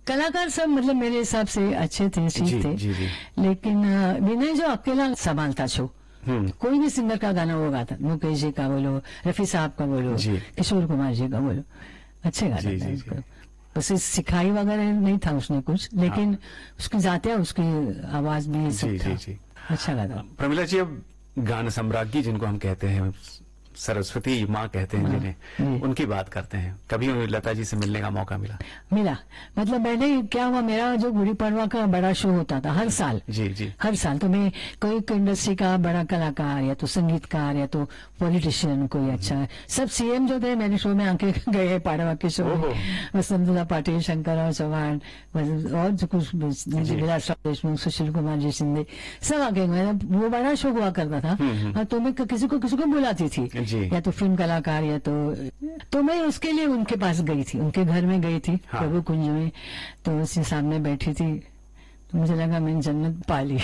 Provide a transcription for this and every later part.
कलाकार सब मतलब मेरे हिसाब से अच्छे थे, ठीक थे। जी। लेकिन विनय जो अकेला संभालता शो, कोई भी सिंगर का गाना वो गाता, मुकेश जी का बोलो, रफी साहब का बोलो, किशोर कुमार जी का बोलो, अच्छे गाता था उसको। उसे सिखाई वगैरह नहीं था उसने कुछ, लेकिन उसकी जाते उसकी आवाज भी सब था, अच्छा गाता। प्रमिला जी, अब गान सम्राज्ञी जिनको हम कहते हैं, सरस्वती माँ कहते हैं जिन्हें, उनकी बात करते हैं, कभी लता जी से मिलने का मौका मिला? मतलब मैंने क्या हुआ, मेरा जो गुड़ी पड़वा का बड़ा शो होता था हर साल, जी हर साल, तो मैं कोई इंडस्ट्री का बड़ा कलाकार या तो संगीतकार या तो पॉलिटिशियन कोई अच्छा, सब सीएम जो थे मेरे शो में आके गए, पाड़वा के शो में, वसंतदा पाटिल, शंकरराव चौहान और जो कुछ विलासराव देशमुख, सुशील कुमार जी शिंदे, सब आके गए। वो बड़ा शो हुआ करता था, तो मैं किसी को बुलाती थी, या तो फिल्म कलाकार या तो मैं उसके लिए उनके पास गई थी, उनके घर में गई थी, प्रभु कुंज में, तो उसके सामने बैठी थी, तो मुझे लगा मैंने जन्नत पा ली।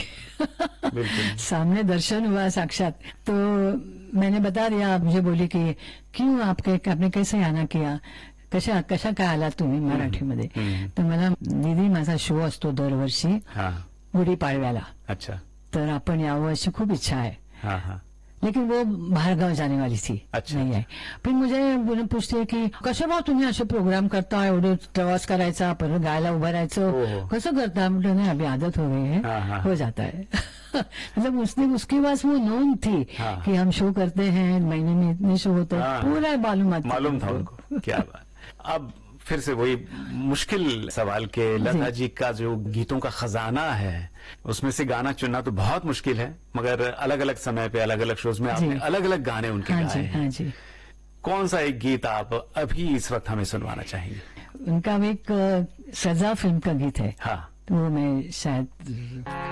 सामने दर्शन हुआ साक्षात। तो मैंने बता दिया, मुझे बोली कि क्यों आपने कैसे आना किया, कशा काय आला तुम्ही मराठीमध्ये? तर मला दीदी माझा शो असतो दरवर्षी गुढीपाडव्याला, अच्छा, तर आपण यावं अशी खूप इच्छा आहे। लेकिन वो बाहर गाव जाने वाली थी, अच्छा, नहीं आई। फिर मुझे पूछते की कसं भाऊ तुम्ही असे प्रोग्राम करता, एवढे प्रवास करायचा, परत गायला उभं राहायचं, कसं करता? म्हटलं नहीं, अभी आदत हो गई है, हो जाता है। मतलब उसके पास वो नोन थी कि हम शो करते हैं, महीने में इतने शो होते हैं, पूरा मालूम था उनको। क्या बात। अब फिर से वही मुश्किल सवाल के, लता जी का जो गीतों का खजाना है, उसमें से गाना चुनना तो बहुत मुश्किल है, मगर अलग अलग समय पे अलग अलग शोज में आपने अलग अलग गाने उनके गाए हैं। हाँ जी। कौन सा एक गीत आप अभी इस वक्त हमें सुनवाना चाहेंगे? उनका एक सजा फिल्म का गीत है, हाँ, तो मैं शायद